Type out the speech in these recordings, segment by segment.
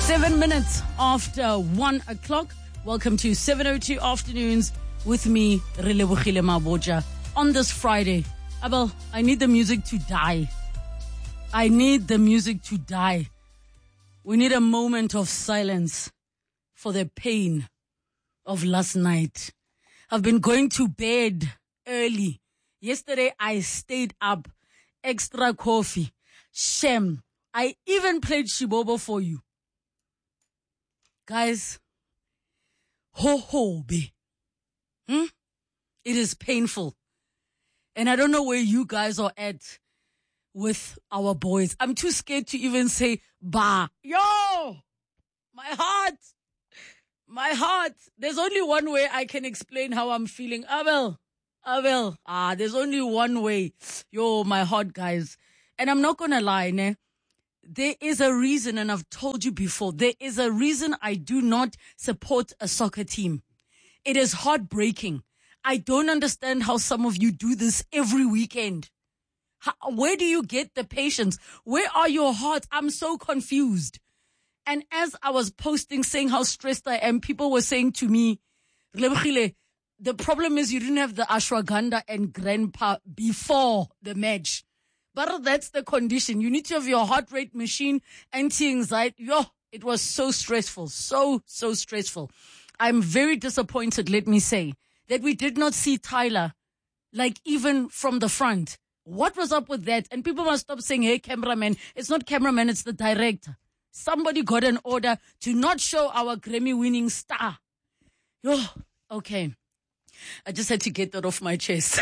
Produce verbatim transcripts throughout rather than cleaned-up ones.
Seven minutes after one o'clock. Welcome to seven oh two Afternoons with me, Relebohile Mabotja. On this Friday, Abel, I need the music to die. I need the music to die. We need a moment of silence for the pain of last night. I've been going to bed early. Yesterday, I stayed up. Extra coffee. Shem. I even played Shibobo for you. Guys, ho ho be. Hmm? It is painful. And I don't know where you guys are at with our boys. I'm too scared to even say ba. Yo! My heart! My heart! There's only one way I can explain how I'm feeling. Abel. Abel. Ah, there's only one way. Yo, my heart, guys. And I'm not gonna lie, ne? There is a reason, and I've told you before, there is a reason I do not support a soccer team. It is heartbreaking. I don't understand how some of you do this every weekend. How, where do you get the patience? Where are your hearts? I'm so confused. And as I was posting saying how stressed I am, people were saying to me, Relebohile, the problem is you didn't have the ashwagandha and grandpa before the match. But that's the condition. You need to have your heart rate machine, anti-anxiety. Yo, it was so stressful. So, so stressful. I'm very disappointed, let me say, that we did not see Tyler, like even from the front. What was up with that? And people must stop saying, hey, cameraman. It's not cameraman, it's the director. Somebody got an order to not show our Grammy-winning star. Yo, okay. I just had to get that off my chest.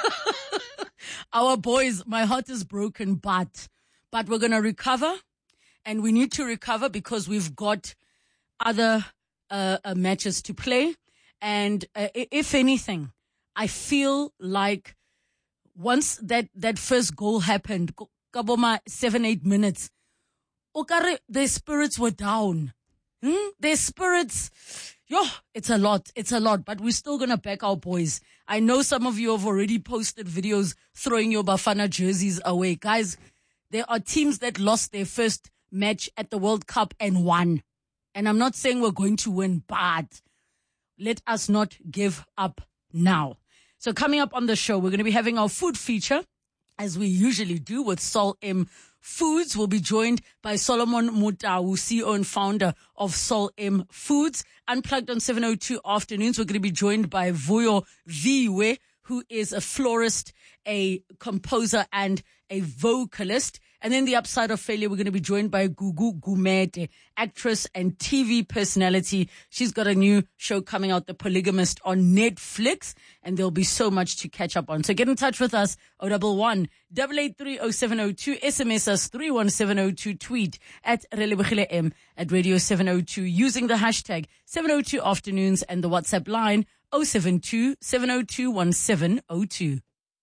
Our boys, my heart is broken, but, but we're going to recover, and we need to recover because we've got other uh, uh, matches to play. And uh, if anything, I feel like once that, that first goal happened, Kaboma, seven, eight minutes, Okare, their spirits were down. Hmm? Their spirits, yo, it's a lot. It's a lot, but we're still going to back our boys. I know some of you have already posted videos throwing your Bafana jerseys away. Guys, there are teams that lost their first match at the World Cup and won. And I'm not saying we're going to win, but let us not give up now. So coming up on the show, we're going to be having our food feature, as we usually do with Sol M Foods. We'll be joined by Solomon Mutau, C E O and founder of Sol M Foods. Unplugged on seven oh two Afternoons, we're going to be joined by Vuyo Viwe, who is a florist, a composer, and a vocalist. And then the upside of failure, we're going to be joined by Gugu Gumede, actress and T V personality. She's got a new show coming out, The Polygamist, on Netflix, and there'll be so much to catch up on. So get in touch with us, oh one one, eight eight three oh seven oh two, S M S us three one seven oh two, tweet at Relebohile M at Radio seven oh two using the hashtag seven oh two Afternoons and the WhatsApp line oh seven two, seven oh two, one seven oh two.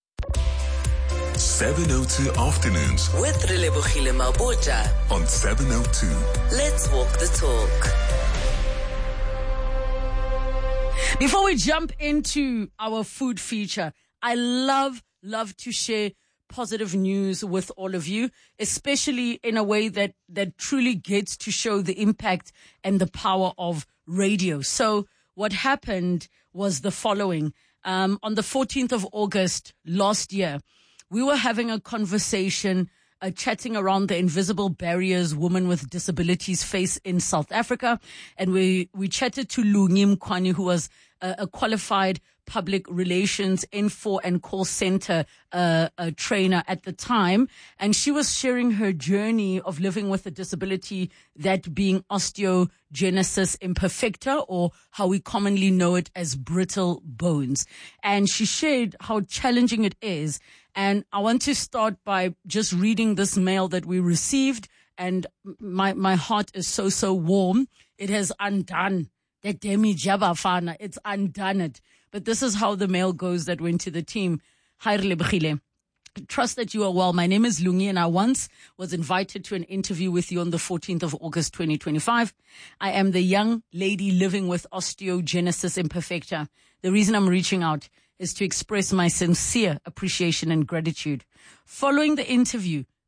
seven oh two Afternoons with Relebohile Mabotja on seven oh two. Let's walk the talk. Before we jump into our food feature, I love, love to share positive news with all of you, especially in a way that, that truly gets to show the impact and the power of radio. So what happened was the following. Um, on the fourteenth of August last year, we were having a conversation, uh, chatting around the invisible barriers women with disabilities face in South Africa. And we, we chatted to Lungi Mkwani, who was a, a qualified public relations info and call center uh, a trainer at the time. And she was sharing her journey of living with a disability, that being osteogenesis imperfecta, or how we commonly know it as brittle bones. And she shared how challenging it is. And I want to start by just reading this mail that we received. And my, my heart is so, so warm. It has undone that Demi Jabafana. It's undone it. But this is how the mail goes that went to the team. Hi, Relebohile. Trust that you are well. My name is Lungi, and I once was invited to an interview with you on the fourteenth of August, twenty twenty-five. I am the young lady living with osteogenesis imperfecta. The reason I'm reaching out is to express my sincere appreciation and gratitude. Following the interview,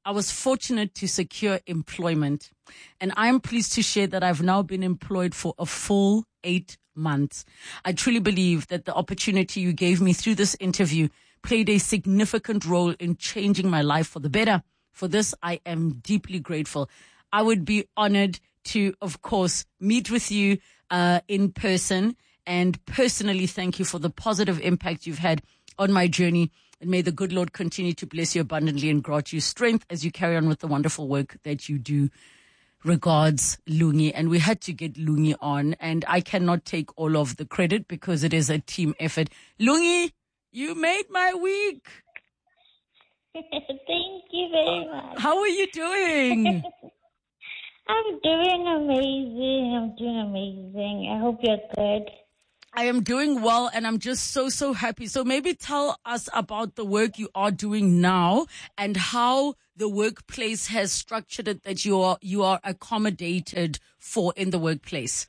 I was fortunate to secure employment, and I am pleased to share that I've now been employed for a full eight months. I truly believe that the opportunity you gave me through this interview played a significant role in changing my life for the better. For this, I am deeply grateful. I would be honored to, of course, meet with you uh, in person and personally thank you for the positive impact you've had on my journey. And may the good Lord continue to bless you abundantly and grant you strength as you carry on with the wonderful work that you do. Regards, Lungi. And we had to get Lungi on, and I cannot take all of the credit because it is a team effort. Lungi, you made my week. Thank you very much. How are you doing? I'm doing amazing. I'm doing amazing. I hope you're good. I am doing well, and I'm just so, so happy. So maybe tell us about the work you are doing now and how the workplace has structured it that you are, you are accommodated for in the workplace.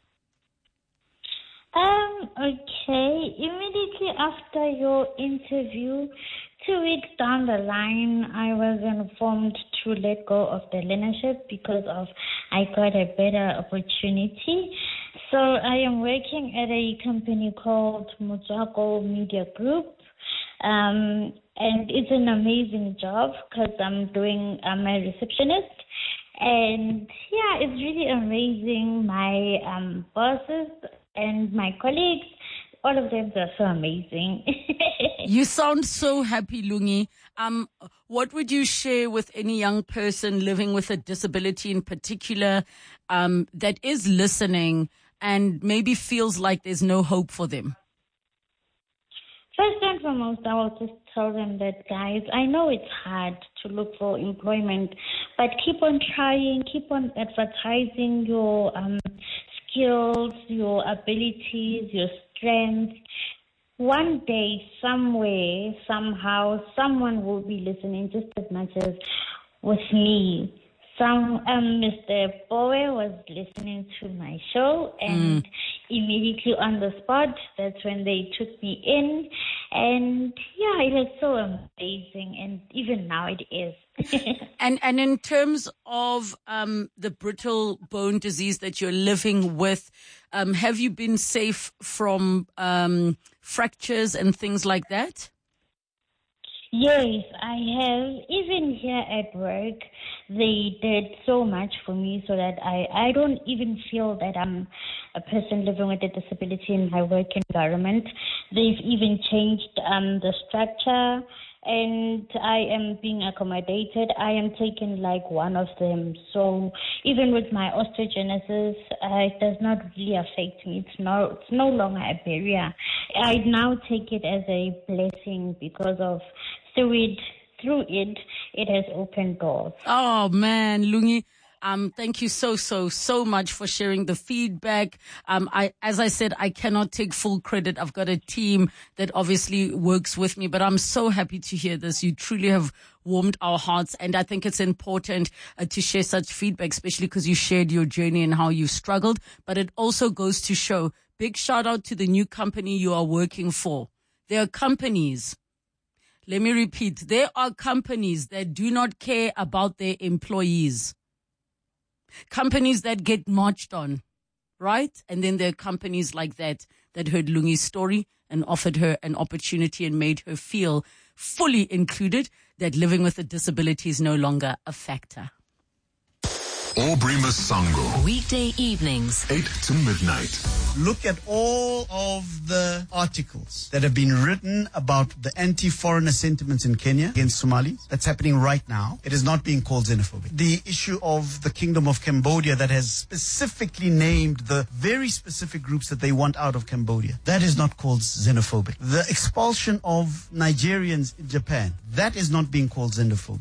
Um, okay. Immediately after your interview, two weeks down the line, I was informed to let go of the leadership because of I got a better opportunity. So I am working at a company called Motswako Media Group. Um, and it's an amazing job because I'm doing, I'm a receptionist. And yeah, it's really amazing. My um, bosses and my colleagues, all of them are so amazing. You sound so happy, Lungi. Um, what would you share with any young person living with a disability in particular um, that is listening and maybe feels like there's no hope for them? First and foremost, I will just tell them that, guys, I know it's hard to look for employment, but keep on trying, keep on advertising your um, skills, your abilities, your strengths. One day, somewhere, somehow, someone will be listening just as much as with me. Some um, Mister Bowe was listening to my show, and mm. immediately on the spot, that's when they took me in. And yeah, it was so amazing, and even now it is. and and in terms of um, the brittle bone disease that you're living with, um, have you been safe from um, fractures and things like that? Yes, I have. Even here at work, they did so much for me so that I, I don't even feel that I'm a person living with a disability in my work environment. They've even changed um, the structure, and I am being accommodated. I am taken like one of them. So even with my osteogenesis, uh, it does not really affect me. It's no, it's no longer a barrier. I now take it as a blessing because of through it, through it, it has opened doors. Oh man, Lungi. Um, thank you so, so, so much for sharing the feedback. Um, I, as I said, I cannot take full credit. I've got a team that obviously works with me, but I'm so happy to hear this. You truly have warmed our hearts. And I think it's important uh, to share such feedback, especially because you shared your journey and how you struggled. But it also goes to show, big shout out to the new company you are working for. There are companies. Let me repeat. There are companies that do not care about their employees. Companies that get marched on, right? And then there are companies like that that heard Lungi's story and offered her an opportunity and made her feel fully included, that living with a disability is no longer a factor. Aubrey Masango. Weekday evenings, eight to midnight. Look at all of the articles that have been written about the anti-foreigner sentiments in Kenya against Somalis. That's happening right now. It is not being called xenophobic. The issue of the Kingdom of Cambodia that has specifically named the very specific groups that they want out of Cambodia. That is not called xenophobic. The expulsion of Nigerians in Japan. That is not being called xenophobic.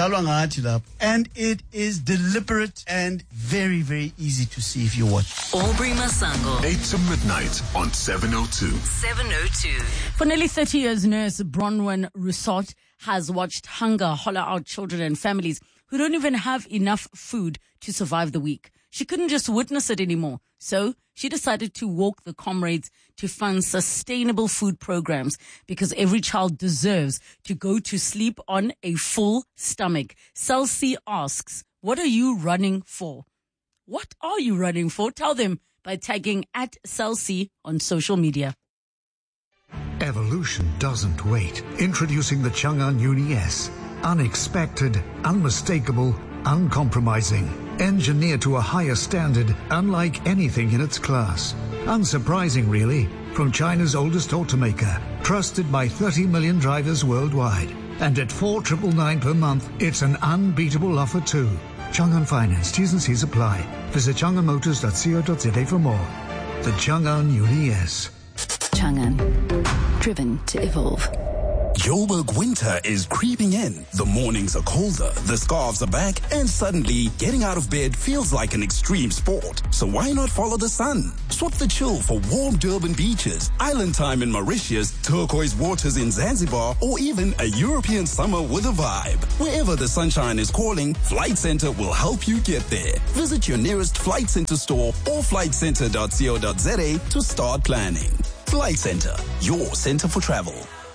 And it is deliberate and very, very easy to see if you watch. Aubrey Masango. eight to midnight on seven oh two. seven oh two. For nearly thirty years, nurse Bronwyn Rousseau has watched hunger hollow out children and families who don't even have enough food to survive the week. she couldn't just witness it anymore. So she decided to walk the comrades to fund sustainable food programs because every child deserves to go to sleep on a full stomach. Celsi asks, what are you running for? What are you running for? Tell them by tagging at Celsi on social media. Evolution doesn't wait. Introducing the Chang'an Uni S. Unexpected, unmistakable, uncompromising. Engineered to a higher standard, unlike anything in its class. Unsurprising, really, from China's oldest automaker, trusted by thirty million drivers worldwide. And at four thousand nine hundred ninety-nine per month, it's an unbeatable offer too. Chang'an Finance, T's and C's apply. Visit chang'an motors dot co dot za for more. The Chang'an Uni S. Chang'an, driven to evolve. Joburg winter is creeping in. The mornings are colder, the scarves are back, and suddenly getting out of bed feels like an extreme sport. So why not follow the sun? Swap the chill for warm Durban beaches, island time in Mauritius, turquoise waters in Zanzibar, or even a European summer with a vibe. Wherever the sunshine is calling, Flight Centre will help you get there. Visit your nearest Flight Centre store or flight centre dot co dot za to start planning. Flight Centre, your centre for travel.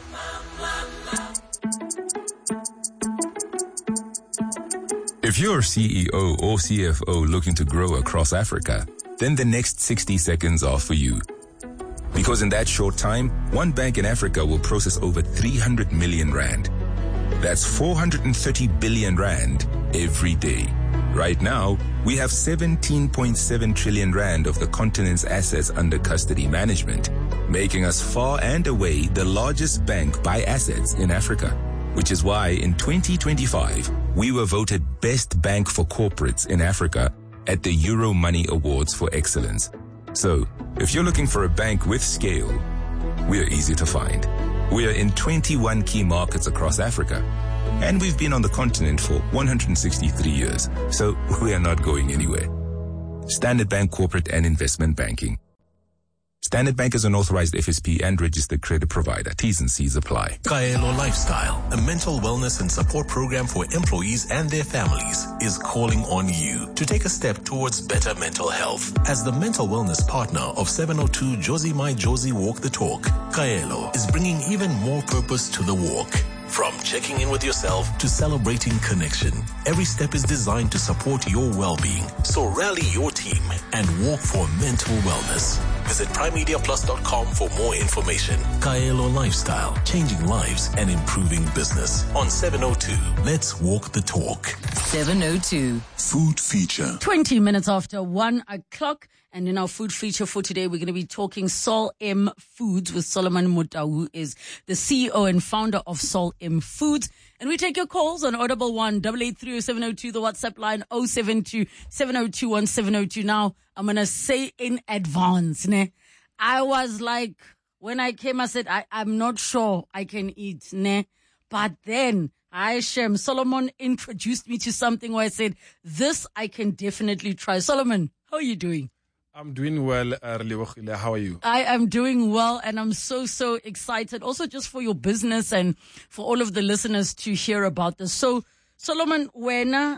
If you're C E O or C F O looking to grow across Africa, then the next sixty seconds are for you. Because in that short time, one bank in Africa will process over three hundred million rand. That's four hundred thirty billion rand every day. Right now, we have seventeen point seven trillion rand of the continent's assets under custody management, making us far and away the largest bank by assets in Africa. Which is why in twenty twenty-five, we were voted Best Bank for Corporates in Africa at the Euro Money Awards for Excellence. So, if you're looking for a bank with scale, we are easy to find. We are in twenty-one key markets across Africa, and we've been on the continent for one hundred sixty-three years, so we are not going anywhere. Standard Bank Corporate and Investment Banking. Standard Bank is an authorized F S P and registered credit provider. T's and C's apply. Kaelo Lifestyle, a mental wellness and support program for employees and their families, is calling on you to take a step towards better mental health. As the mental wellness partner of seven oh two Josie My Josie Walk the Talk, Kaelo is bringing even more purpose to the walk. From checking in with yourself to celebrating connection, every step is designed to support your well-being. So rally your team and walk for mental wellness. Visit prime media plus dot com for more information. Kaelo Lifestyle, changing lives and improving business. On seven oh two, let's walk the talk. seven oh two. Food feature. twenty minutes after one o'clock. And in our food feature for today, we're going to be talking Sol M Foods with Solomon Mutau, who is the C E O and founder of Sol M Foods. And we take your calls on Audible one, eight eight three seven oh two, the WhatsApp line oh seven two, seven oh two, one seven oh two. Now, I'm going to say in advance, ne? I was like, when I came, I said, I, I'm not sure I can eat, ne? But then, I Shem, Solomon introduced me to something where I said, this I can definitely try. Solomon, how are you doing? I'm doing well, uh, Relebohile. How are you? I am doing well, and I'm so, so excited. Also, just for your business and for all of the listeners to hear about this. So, Solomon, when uh,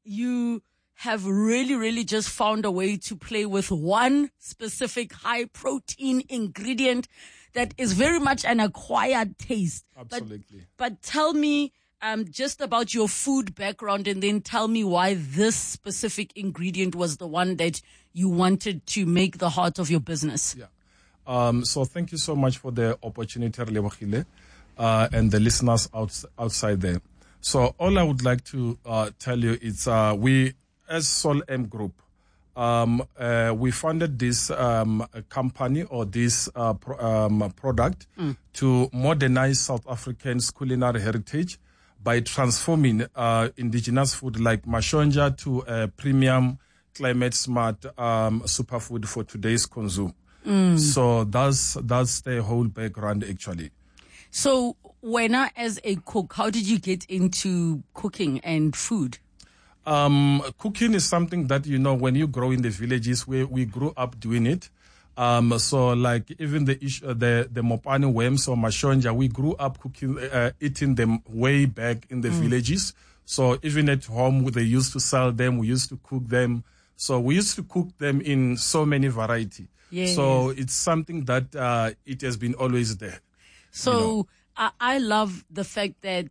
you have really, really just found a way to play with one specific high-protein ingredient that is very much an acquired taste. Absolutely. But, but tell me um, just about your food background, and then tell me why this specific ingredient was the one that you wanted to make the heart of your business. Yeah. Um, so thank you so much for the opportunity, Relebohile, uh, and the listeners out, outside there. So all I would like to uh, tell you is uh, we, as Sol M Group, um, uh, we funded this um, company or this uh, pro, um, product mm. to modernize South Africans' culinary heritage by transforming uh, indigenous food like mashonja to a premium climate smart um, superfood for today's consume. Mm. So that's that's the whole background actually. So when I, as a cook, how did you get into cooking and food? Um, cooking is something that, you know, when you grow in the villages where we grew up doing it. Um, so like even the ish, uh, the the mopane worms or mashonja, we grew up cooking, uh, eating them way back in the mm. villages. So even at home, they used to sell them. We used to cook them. So we used to cook them in so many variety. Yes. So it's something that uh, it has been always there. So you know. I, I love the fact that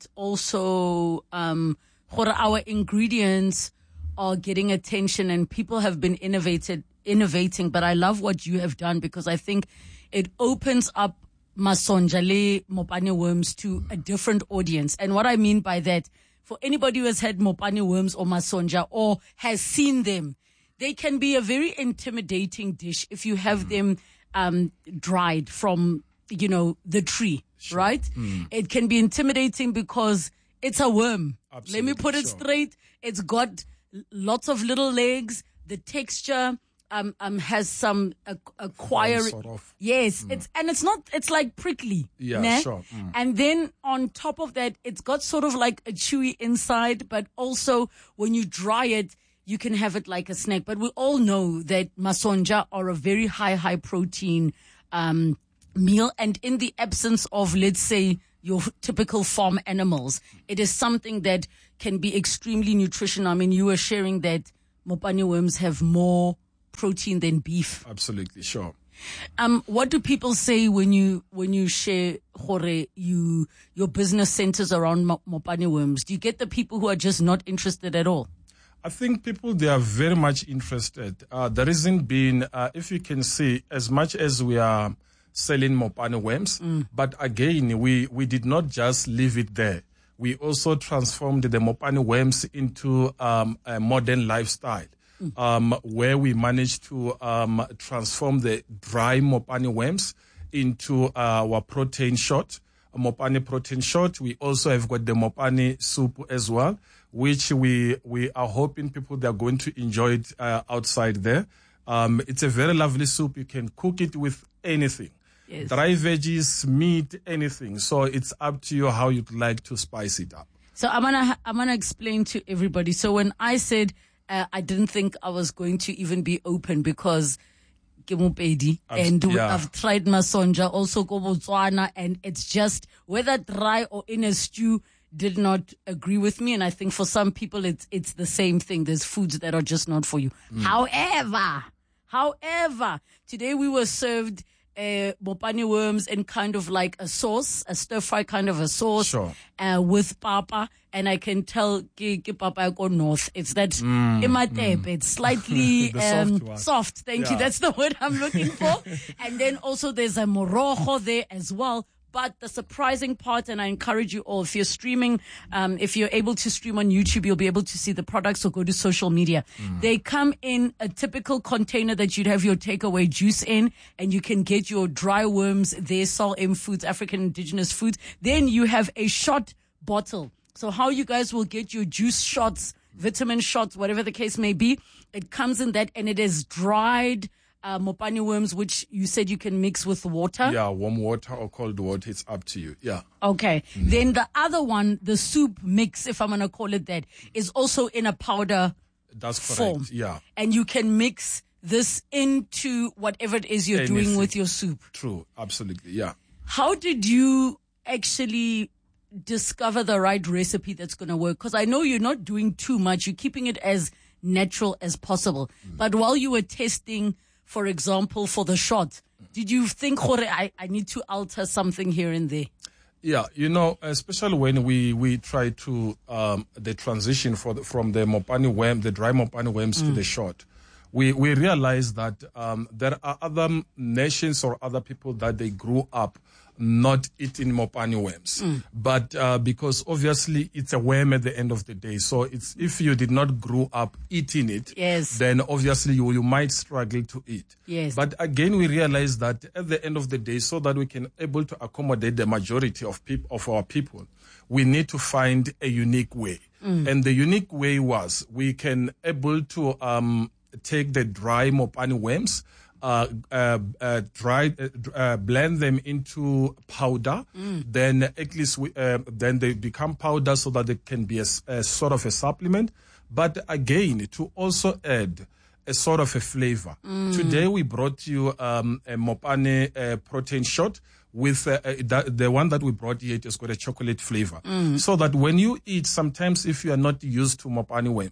also um, our ingredients are getting attention and people have been innovated, innovating. But I love what you have done because I think it opens up Masonja le Mopane worms to a different audience. And what I mean by that, for anybody who has had Mopane worms or Masonja or has seen them, they can be a very intimidating dish if you have mm. them um, dried from, you know, the tree, sure. right? Mm. It can be intimidating because it's a worm. Absolutely, Let me put it sure. straight. It's got lots of little legs. The texture um, um has some uh, acquire. Sort of. Yes, Mm. it's and it's not. It's like prickly. Yeah, nah? sure. Mm. And then on top of that, it's got sort of like a chewy inside, but also when you dry it, you can have it like a snack. But we all know that Masonja are a very high, high protein um, meal. And in the absence of, let's say, your typical farm animals, it is something that can be extremely nutritional. I mean, you were sharing that Mopane worms have more protein than beef. Absolutely, sure. Um, what do people say when you when you share Hore, you your business centers around Mopane worms? Do you get the people who are just not interested at all? I think people, they are very much interested. Uh, the reason being, uh, if you can see, as much as we are selling Mopane worms, mm. but again, we, we did not just leave it there. We also transformed the Mopane worms into um, a modern lifestyle, mm. um, where we managed to um, transform the dry Mopane worms into uh, our protein shot, a Mopane protein shot. We also have got the Mopane soup as well, which we we are hoping people, they are going to enjoy it uh, outside there. Um, it's a very lovely soup. You can cook it with anything. Yes. Dry veggies, meat, anything. So it's up to you how you'd like to spice it up. So I'm gonna I'm gonna explain to everybody. So when I said uh, I didn't think I was going to even be open because Kemupedi and yeah. I've tried Masonja, also go Botswana, and it's just whether dry or in a stew did not agree with me. And I think for some people it's it's the same thing. There's foods that are just not for you. Mm. However, however, today we were served Uh, Mopane worms in kind of like a sauce, a stir fry kind of a sauce, sure. uh, with papa. And I can tell ke, ke papa go north. It's that mm, imatep. Mm. It's slightly um, soft, soft. Thank yeah. you. That's the word I'm looking for. And then also there's a morojo there as well. But the surprising part, and I encourage you all, if you're streaming, um, if you're able to stream on YouTube, you'll be able to see the products, or go to social media. Mm. They come in a typical container that you'd have your takeaway juice in, and you can get your dry worms there, Sol M Foods, African Indigenous Foods. Then you have a shot bottle. So how you guys will get your juice shots, vitamin shots, whatever the case may be, it comes in that, and it is dried Uh, Mopane worms, which you said you can mix with water. Yeah, warm water or cold water. It's up to you. Yeah. Okay. Mm. Then the other one, the soup mix, if I'm going to call it that, is also in a powder That's correct. form. Yeah. And you can mix this into whatever it is you're Anything. doing with your soup. True. Absolutely. Yeah. How did you actually discover the right recipe that's going to work? Because I know you're not doing too much. You're keeping it as natural as possible. Mm. But while you were testing, for example, for the shot, did you think, I, I need to alter something here and there? Yeah, you know, especially when we, we try to, um, the transition for the, from the Mopane worm, the dry Mopane worms mm. to the shot, we, we realize that um, there are other nations or other people that they grew up not eating Mopane worms. Mm. But uh, because obviously it's a worm at the end of the day. So it's if you did not grow up eating it, yes. then obviously you, you might struggle to eat. Yes. But again, we realize that at the end of the day, so that we can able to accommodate the majority of people of our people, we need to find a unique way. Mm. And the unique way was we can able to um, take the dry Mopane worms, Uh, uh, uh, dry, uh, uh, blend them into powder. Mm. Then at least we, uh, then they become powder so that they can be a, a sort of a supplement. But again, to also add a sort of a flavor. Mm. Today we brought you um, a Mopane uh, protein shot with uh, uh, the, the one that we brought here. It has got a chocolate flavor. Mm. So that when you eat, sometimes if you are not used to Mopane worms,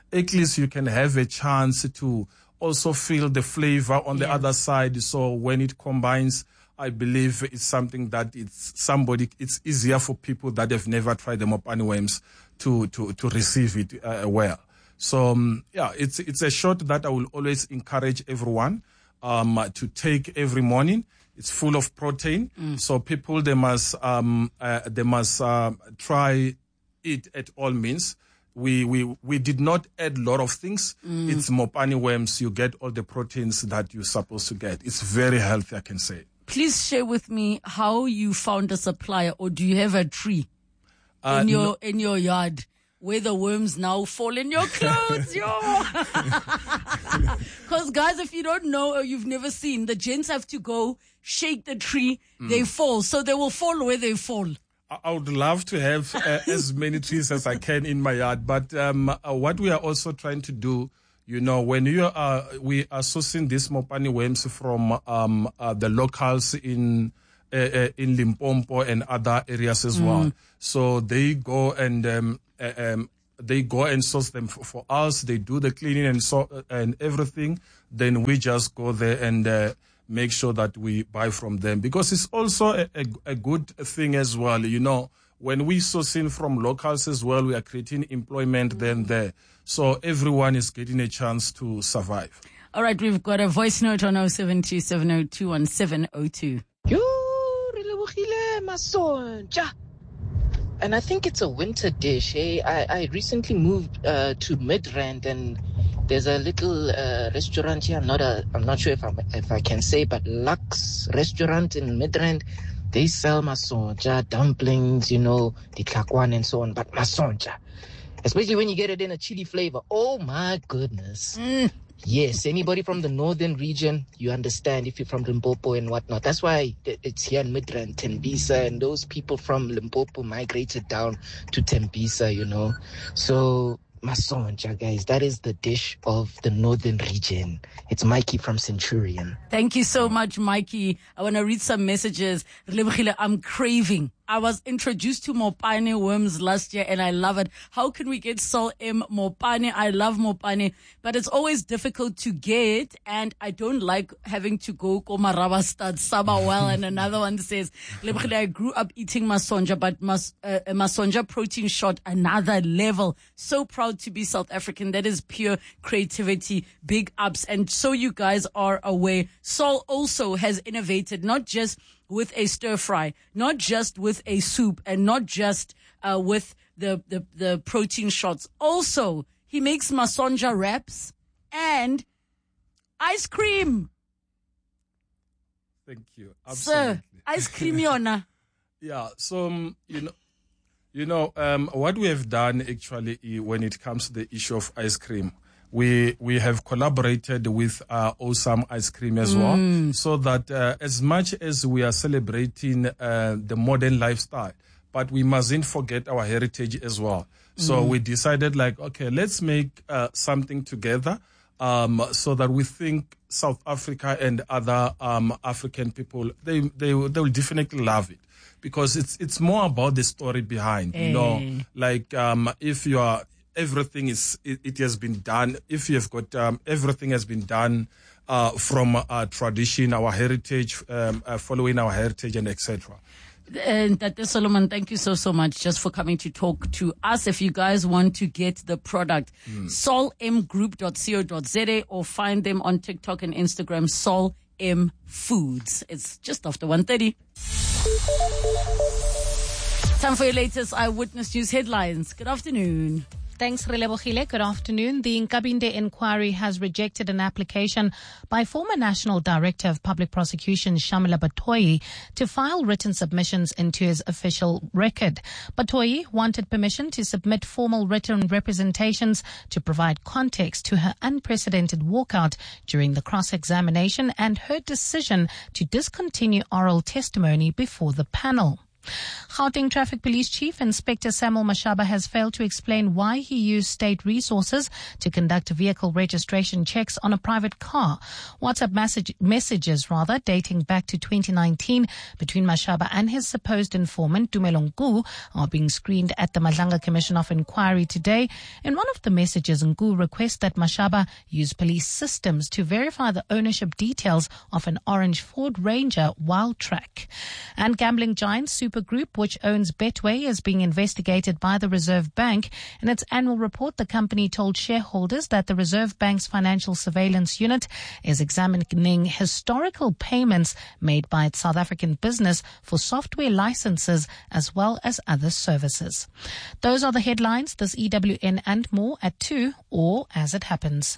at least you can have a chance to also feel the flavor on the Yeah. other side. So when it combines, I believe it's something that it's somebody, it's easier for people that have never tried the Mopani worms to, to, to receive it uh, well. So, um, yeah, it's, it's a shot that I will always encourage everyone, um, to take every morning. It's full of protein. Mm. So people, they must, um, uh, they must, uh, try it at all means. We, we, we did not add a lot of things. Mm. It's Mopani worms. You get all the proteins that you're supposed to get. It's very healthy, I can say. Please share with me how you found a supplier, or do you have a tree Uh, in your no- in your yard where the worms now fall in your clothes? Yo, because guys, if you don't know or you've never seen, the gents have to go shake the tree, they fall, so they will fall where they fall. I I would love to have uh, as many trees as I can in my yard, but um, uh, what we are also trying to do, you know, when you are, we are sourcing these Mopani worms from um, uh, the locals in uh, uh, in Limpopo and other areas as well. Mm. So they go and um, uh, um, they go and source them for, for us. They do the cleaning and so and everything. Then we just go there and uh, make sure that we buy from them, because it's also a, a, a good thing as well. You know, when we source in from locals as well, we are creating employment then there. So everyone is getting a chance to survive. All right, we've got a voice note on oh seven two seven oh two one seven oh two. Yo, Relebogile Masonja. And I think it's a winter dish. Eh? I, I recently moved uh, to Midrand, and there's a little uh, restaurant here. I'm not a, I'm not sure if I'm, if I can say, but Lux Restaurant in Midrand. They sell masonja, dumplings, you know, the tlakwan and so on. But masonja, especially when you get it in a chili flavor. Oh my goodness. Mm. Yes, anybody from the northern region, you understand if you're from Limpopo and whatnot. That's why it's here in Midrand, Tembisa, and those people from Limpopo migrated down to Tembisa, you know. So, masonja, guys, that is the dish of the northern region. It's Mikey from Centurion. Thank you so much, Mikey. I want to read some messages. Relebogile, I'm craving. I was introduced to Mopani worms last year and I love it. How can we get Sol M Mopani? I love Mopani, but it's always difficult to get, and I don't like having to go Komaraba Stad Sabawell. And another one says, Relebogile, I grew up eating masonja, but mas, uh, a masonja protein shot another level. So proud to be South African. That is pure creativity. Big ups. And so you guys are aware, Sol also has innovated, not just with a stir fry, not just with a soup, and not just uh, with the, the, the protein shots. Also, he makes masonja wraps and ice cream. Thank you. Absolutely. Sir, ice cream yona. Yeah. So, um, you know, you know, um, what we have done actually eh, when it comes to the issue of ice cream, we we have collaborated with uh, Awesome Ice Cream as well, Mm. so that uh, as much as we are celebrating uh, the modern lifestyle, but we mustn't forget our heritage as well. So Mm. we decided, like, okay, let's make uh, something together, um, so that we think South Africa and other um, African people, they they will- they will definitely love it, because it's it's more about the story behind. You know, Eh. like um, if you are everything is it, it has been done. If you have got um, everything has been done uh, from our tradition, our heritage, um, uh, following our heritage, and et cetera. And Tate Solomon, thank you so, so much just for coming to talk to us. If you guys want to get the product, Mm. sol m group dot co dot za, or find them on TikTok and Instagram, Sol M Foods. It's just after one thirty. Time for your latest Eyewitness News headlines. Good afternoon. Thanks, Relebogile. Good afternoon. The Nkabinde inquiry has rejected an application by former National Director of Public Prosecutions Shamila Batoyi to file written submissions into his official record. Batoyi wanted permission to submit formal written representations to provide context to her unprecedented walkout during the cross-examination and her decision to discontinue oral testimony before the panel. Gauteng Traffic Police Chief Inspector Samuel Mashaba has failed to explain why he used state resources to conduct vehicle registration checks on a private car. WhatsApp message, messages rather dating back to twenty nineteen between Mashaba and his supposed informant Tumelo Nku are being screened at the Madlanga Commission of Inquiry today. In one of the messages, Nku requests that Mashaba use police systems to verify the ownership details of an orange Ford Ranger Wildtrak. And gambling giant Super Group, which owns Betway, is being investigated by the Reserve Bank. In its annual report, the company told shareholders that the Reserve Bank's Financial Surveillance Unit is examining historical payments made by its South African business for software licenses as well as other services. Those are the headlines. This E W N and more at two, or as it happens.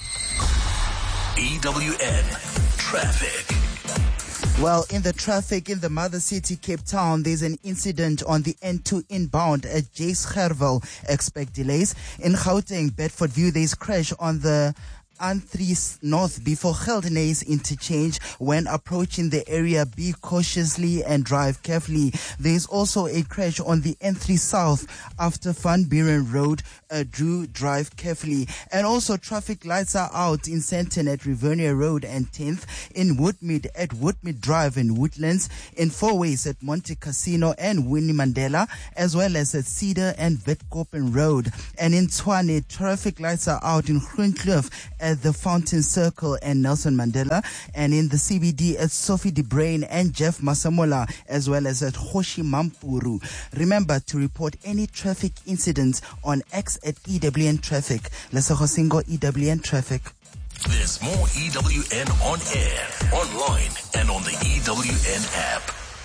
E W N Traffic. Well, in the traffic in the mother city, Cape Town, there's an incident on the N two inbound at Jace Gerwel. Expect delays. In Gauteng, Bedford View, there's crash on the N three North before Geldenays interchange. When approaching the area, be cautiously and drive carefully. There's also a crash on the N three South after Van Buren Road. Uh, do drive carefully. And also traffic lights are out in Senton at Rivernia Road and tenth, in Woodmead at Woodmead Drive and Woodlands, in Four Ways at Monte Casino and Winnie Mandela, as well as at Cedar and Witkoppen Road. And in Tshwane, traffic lights are out in Groenkloof at the Fountain Circle and Nelson Mandela, and in the C B D at Sophie de Bruyn and Jeff Masamola, as well as at Hoshi Mampuru. Remember to report any traffic incidents on X at E W N Traffic. Lesego Singo E W N Traffic. There's more E W N on air, online, and on the E W N app.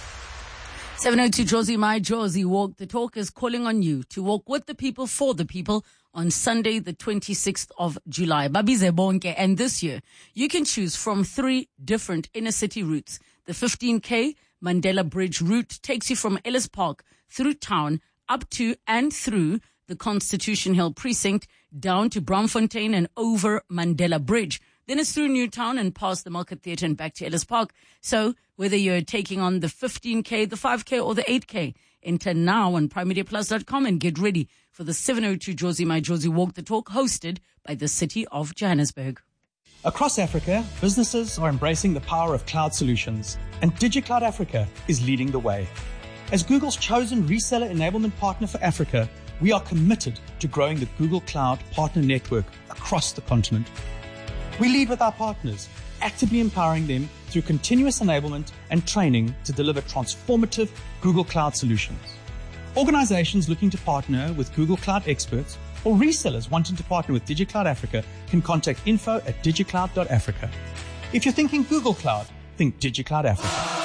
seven oh two Josie, my Josie, walk the talk is calling on you to walk with the people, for the people, on Sunday, the twenty-sixth of July. Babize bonke. And this year, you can choose from three different inner city routes. The fifteen K Mandela Bridge route takes you from Ellis Park through town up to and through the Constitution Hill precinct, down to Braamfontein and over Mandela Bridge. Then it's through Newtown and past the Market Theatre and back to Ellis Park. So whether you're taking on the fifteen K, the five K or the eight K, enter now on prime media plus dot com and get ready for the seven oh two Josie My Josie Walk the Talk, hosted by the City of Johannesburg. Across Africa, businesses are embracing the power of cloud solutions, and DigiCloud Africa is leading the way. As Google's chosen reseller enablement partner for Africa, we are committed to growing the Google Cloud Partner Network across the continent. We lead with our partners, actively empowering them through continuous enablement and training to deliver transformative Google Cloud solutions. Organizations looking to partner with Google Cloud experts or resellers wanting to partner with DigiCloud Africa can contact info at digicloud dot africa. If you're thinking Google Cloud, think DigiCloud Africa.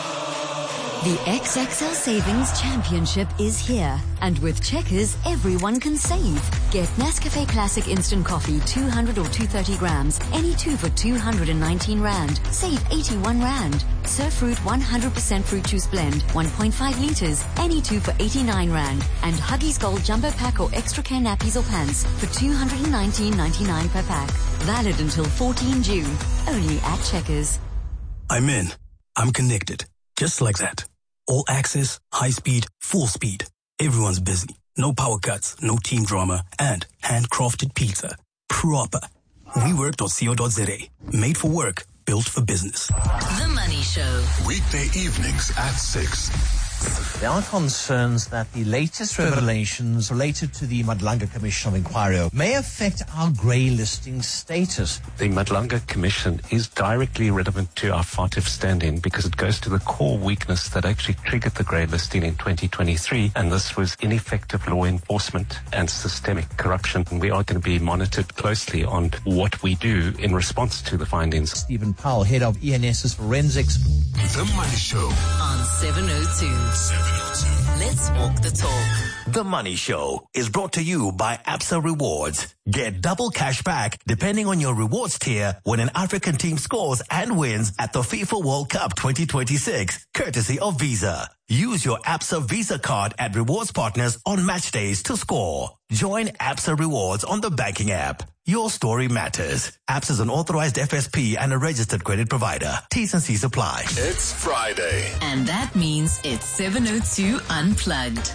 The X X L Savings Championship is here, and with Checkers, everyone can save. Get Nescafe Classic Instant Coffee two hundred or two hundred thirty grams, any two for two hundred nineteen rand. Save eighty-one rand. Surfruit one hundred percent fruit juice blend, one point five liters, any two for eighty-nine rand. And Huggies Gold Jumbo Pack or Extra Care Nappies or Pants for two hundred nineteen ninety-nine per pack. Valid until fourteenth June. Only at Checkers. I'm in. I'm connected. Just like that. All access, high speed, full speed. Everyone's busy. No power cuts, no team drama, and handcrafted pizza. Proper. we work dot co dot za. Made for work, built for business. The Money Show. Weekday evenings at six. There are concerns that the latest revelations related to the Madlanga Commission of Inquiry may affect our grey listing status. The Madlanga Commission is directly relevant to our F A T F stand-in because it goes to the core weakness that actually triggered the grey listing in twenty twenty-three, and this was ineffective law enforcement and systemic corruption. And we are going to be monitored closely on what we do in response to the findings. Stephen Powell, head of E N S's forensics. The Money Show on seven oh two. seven oh two. Let's walk the talk. The Money Show is brought to you by Absa Rewards. Get double cash back depending on your rewards tier when an African team scores and wins at the FIFA World Cup twenty twenty-six, courtesy of Visa. Use your Absa Visa card at rewards partners on match days to score. Join Absa Rewards on the banking app. Your story matters. A B S is an authorized F S P and a registered credit provider. T's and C's apply. It's Friday. And that means it's seven oh two Unplugged.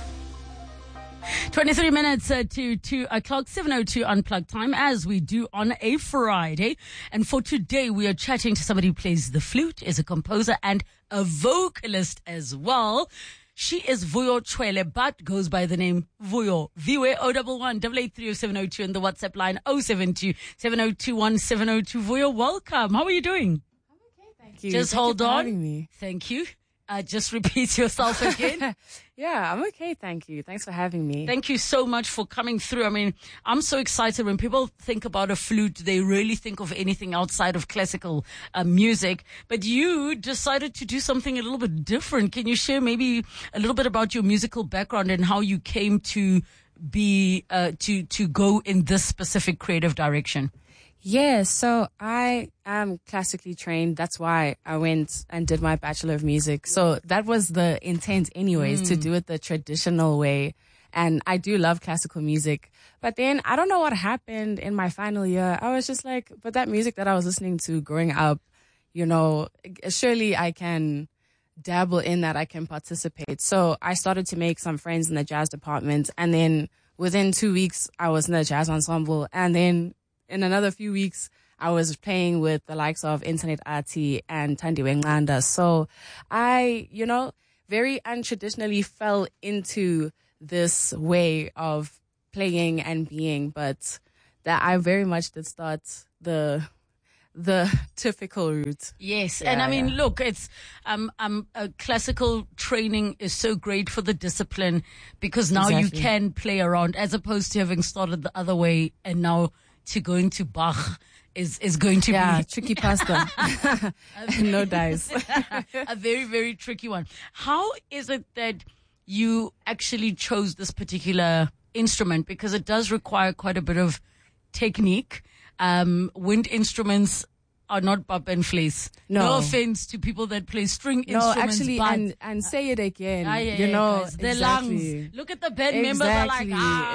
twenty-three minutes uh, to two o'clock, seven oh two Unplugged time, as we do on a Friday. And for today, we are chatting to somebody who plays the flute, is a composer and a vocalist as well. She is Vuyo Chwele, but goes by the name Vuyo. Viwe oh one one, eight eight three oh seven oh two, and the WhatsApp line oh seven two, seven oh two one, seven oh two. Vuyo, welcome. How are you doing? I'm okay, thank you. Just thank hold you for on. having me. Thank you. Uh, just repeat yourself again. Yeah, I'm okay, thank you. Thanks for having me. Thank you so much for coming through. I mean, I'm so excited. When people think about a flute, they really think of anything outside of classical uh, music. But you decided to do something a little bit different. Can you share maybe a little bit about your musical background and how you came to be, uh, to, to go in this specific creative direction? Yeah, so I am classically trained. That's why I went and did my Bachelor of Music. So that was the intent anyways, mm. to do it the traditional way. And I do love classical music. But then I don't know what happened in my final year. I was just like, but that music that I was listening to growing up, you know, surely I can dabble in that. I can participate. So I started to make some friends in the jazz department. And then within two weeks, I was in the jazz ensemble. And then in another few weeks, I was playing with the likes of Internet Arty and Thandiwe Nqanda. So I, you know, very untraditionally fell into this way of playing and being, but that I very much did start the the typical route. Yes. Yeah, and I mean, yeah. look, it's, um, um, uh, classical training is so great for the discipline because now Exactly. you can play around as opposed to having started the other way and now to go into Bach is, is going to Yeah, be tricky pasta. No dice. a very, very tricky one. How is it that you actually chose this particular instrument? Because it does require quite a bit of technique. Um, wind instruments are not bop and fleece. No. No offense to people that play string No, instruments. actually, but and, and say it again. Ah, yeah, you yeah, know, guys, their exactly. lungs. Look at the band members are like, Exactly,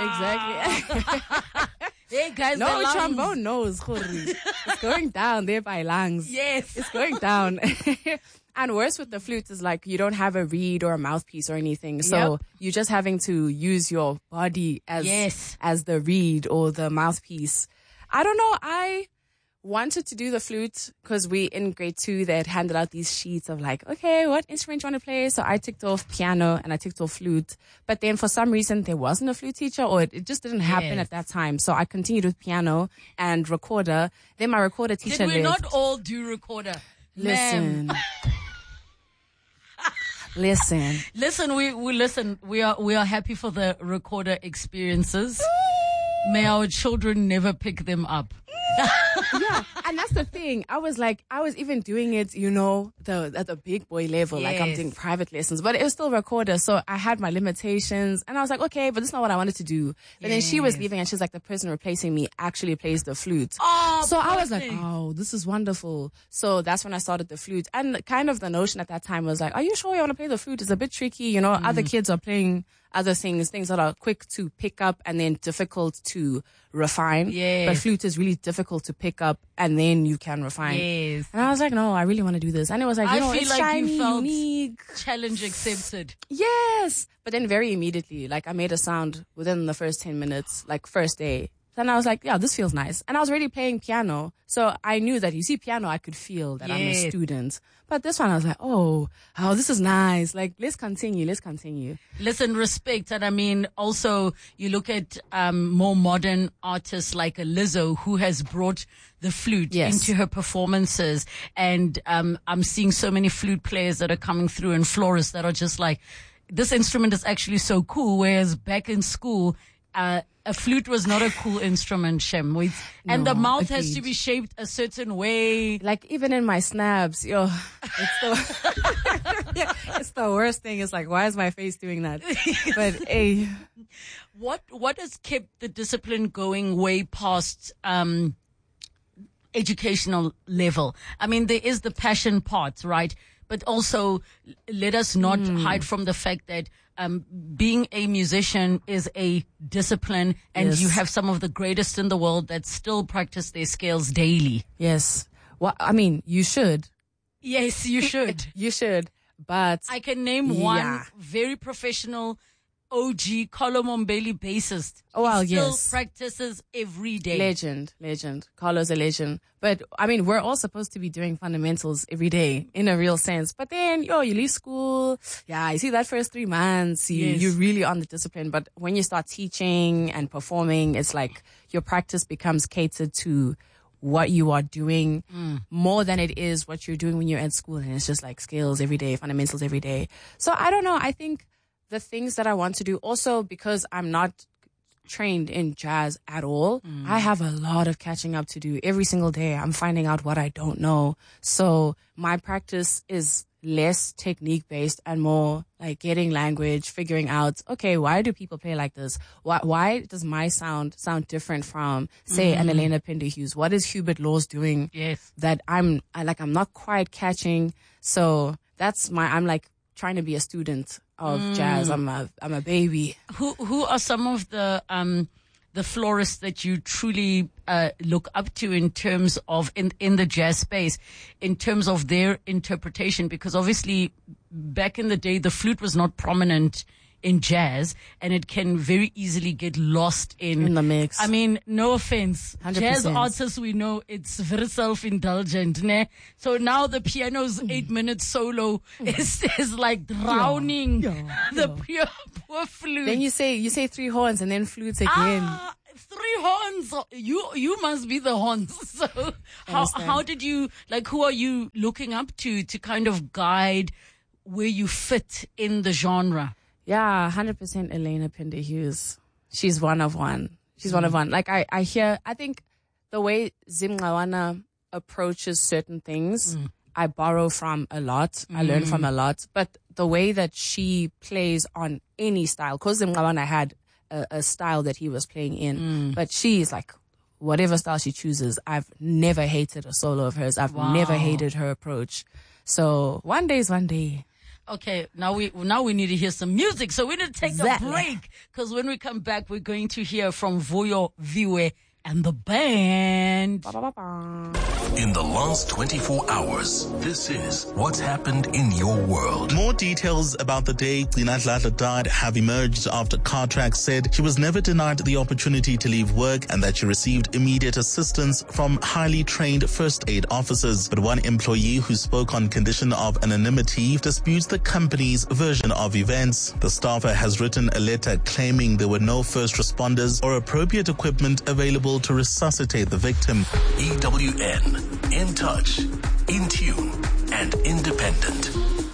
ah. exactly. Hey guys, No, their lungs. trombone knows, Khuri. It's going down there by lungs. Yes. It's going down. And worse with the flute is like you don't have a reed or a mouthpiece or anything. So Yep. you're just having to use your body as, Yes. as the reed or the mouthpiece. I don't know. I wanted to do the flute because we in grade two, they had handed out these sheets of like, okay, what instrument do you want to play? So I ticked off piano and I ticked off flute. But then for some reason there wasn't a flute teacher or it, it just didn't happen Yes. at that time. So I continued with piano and recorder. Then my recorder teacher Did we left. not all do recorder? Listen. Ma'am. Listen. Listen, we, we listen. We are we are happy for the recorder experiences. May our children never pick them up. Yeah, and that's the thing. I was like, I was even doing it, you know, the at the big boy level, like I'm Yes. doing private lessons, but it was still recorder. So I had my limitations, and I was like, okay, but this is not what I wanted to do. But then she was Yes. leaving, and she's like, the person replacing me actually plays the flute. Oh, so I was like, poor thing. oh, this is wonderful. So that's when I started the flute, and kind of the notion at that time was like, are you sure you want to play the flute? It's a bit tricky, you know. Mm. Other kids are playing other things, things that are quick to pick up and then difficult to refine. Yes. But flute is really difficult to pick up and then you can refine. Yes. And I was like, no, I really want to do this. And it was like, you I know, feel it's like shiny, you felt unique. challenge accepted. Yes. But then very immediately, like I made a sound within the first ten minutes, like first day. Then I was like, yeah, this feels nice. And I was already playing piano. So I knew that, you see, piano, I could feel that I'm a Yes. student. But this one, I was like, oh, oh, this is nice. Like, let's continue, let's continue. Listen, respect. And I mean, also, you look at um, more modern artists like a Lizzo who has brought the flute Yes. into her performances. And um, I'm seeing so many flute players that are coming through and florists that are just like, this instrument is actually so cool. Whereas back in school, uh, a flute was not a cool instrument, Shem. With, and No, the mouth has agreed. to be shaped a certain way. Like even in my snaps, yo, it's the, yeah, it's the worst thing. It's like, why is my face doing that? But hey, What what has kept the discipline going way past um educational level. I mean, there is the passion part, right? But also, let us not mm. hide from the fact that um, being a musician is a discipline, and yes. you have some of the greatest in the world that still practice their scales daily. Yes. Well, I mean, you should. Yes, you should. You should. But I can name yeah. one very professional O G Carlo Mombelli bassist. Oh, well, he still yes. practices every day. Legend, legend. Carlo's a legend. But, I mean, we're all supposed to be doing fundamentals every day in a real sense. But then, yo, you leave school. Yeah, you see that first three months, you, Yes. you're really on the discipline. But when you start teaching and performing, it's like your practice becomes catered to what you are doing Mm. more than it is what you're doing when you're at school. And it's just like scales every day, fundamentals every day. So I don't know. I think the things that I want to do also, because I'm not trained in jazz at all, Mm. I have a lot of catching up to do every single day. I'm finding out what I don't know. So my practice is less technique based and more like getting language, figuring out, okay, why do people play like this? Why, why does my sound sound different from, say, Mm. an Elena Pinder Hughes? What is Hubert Laws doing Yes. that I'm, I like, I'm not quite catching? So that's my, I'm like trying to be a student of Mm. jazz. I'm a, I'm a baby. Who who are some of the um the florists that you truly uh, look up to in terms of in in the jazz space, in terms of their interpretation? Because obviously, back in the day, the flute was not prominent in jazz, and it can very easily get lost in, in the mix. I mean, no offense, one hundred percent. jazz artists, we know it's very self-indulgent, ne? So now the piano's eight-minute solo is is like drowning the pure poor flute. Then you say, you say three horns and then flutes again. Ah, three horns. You you must be the horns. So how understand. how did you, like, who are you looking up to to kind of guide where you fit in the genre? Yeah, one hundred percent Elena Pinder Hughes. She's one of one. She's one of one. Like I, I hear, I think the way Zimngcawana approaches certain things, Mm. I borrow from a lot. I learn Mm. from a lot. But the way that she plays on any style, because Zimngcawana had a, a style that he was playing in, Mm. but she's like, whatever style she chooses, I've never hated a solo of hers. I've Wow. never hated her approach. So one day is one day. Okay, now we now we need to hear some music. So we need to take Exactly. a break, because when we come back, we're going to hear from Vuyo Viwe and the band. In the last twenty-four hours, this is what's happened in your world. More details about the day Gcina Dladla died have emerged after Cartrack said she was never denied the opportunity to leave work and that she received immediate assistance from highly trained first aid officers. But one employee who spoke on condition of anonymity disputes the company's version of events. The staffer has written a letter claiming there were no first responders or appropriate equipment available to resuscitate the victim. E W N. In touch, in tune, and independent.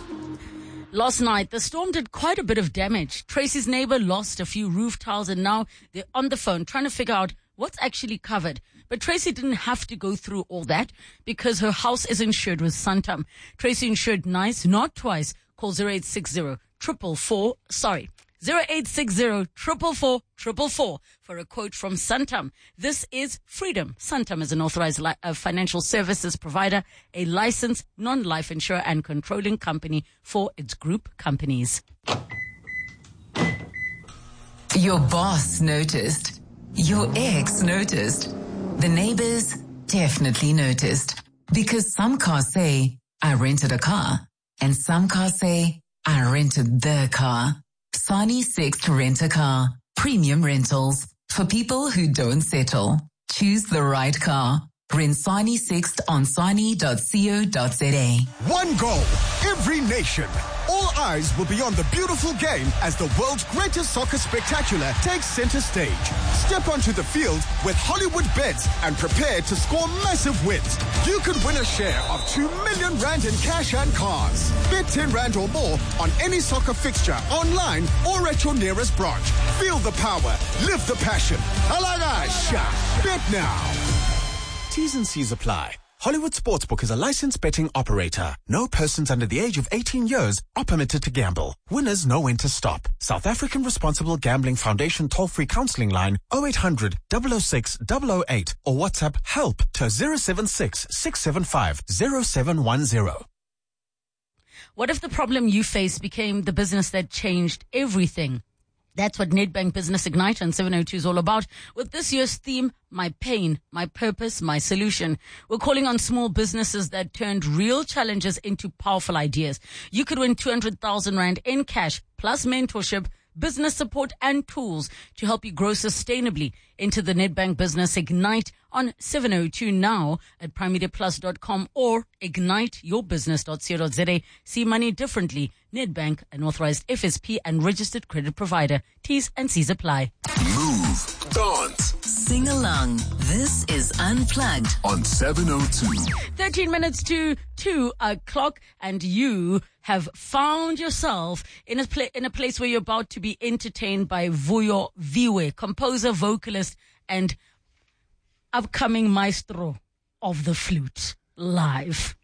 Last night, the storm did quite a bit of damage. Tracy's neighbor lost a few roof tiles, and now they're on the phone trying to figure out what's actually covered. But Tracy didn't have to go through all that because her house is insured with Santam. Tracy insured nice, not twice. Call zero eight six zero, four four four, sorry, zero eight six zero, four four four, four four four for a quote from Santam. This is freedom. Santam is an authorized li- uh, financial services provider, a licensed non-life insurer and controlling company for its group companies. Your boss noticed. Your ex noticed. The neighbors definitely noticed. Because some cars say, I rented a car. And some cars say, I rented the car. Sani Sixt Rent a Car. Premium rentals. For people who don't settle. Choose the right car. Rent Sani Sixt on sani dot co dot za. One goal, every nation. All eyes will be on the beautiful game as the world's greatest soccer spectacular takes center stage. Step onto the field with Hollywood Bets and prepare to score massive wins. You could win a share of two million rand in cash and cars. Bet ten rand or more on any soccer fixture online or at your nearest branch. Feel the power, live the passion. Alagasha. Bet now. T's and C's apply. Hollywood Sportsbook is a licensed betting operator. No persons under the age of eighteen years are permitted to gamble. Winners know when to stop. South African Responsible Gambling Foundation toll-free counseling line oh eight hundred, double oh six, double oh eight or WhatsApp HELP to zero seven six, six seven five, zero seven one zero. What if the problem you face became the business that changed everything? That's what Nedbank Business Ignite on seven oh two is all about. With this year's theme, My Pain, My Purpose, My Solution. We're calling on small businesses that turned real challenges into powerful ideas. You could win two hundred thousand rand in cash, plus mentorship, business support and tools to help you grow sustainably into the Nedbank Business Ignite on seven oh two now at prime media plus dot com or ignite your business dot co dot za. See money differently. Nedbank, an authorized F S P and registered credit provider. T's and C's apply. Move, dance, sing along. This is Unplugged on seven oh two. thirteen minutes to two o'clock, and you have found yourself in a, pla- in a place where you're about to be entertained by Vuyo Viwe, composer, vocalist, and upcoming maestro of the flute, live.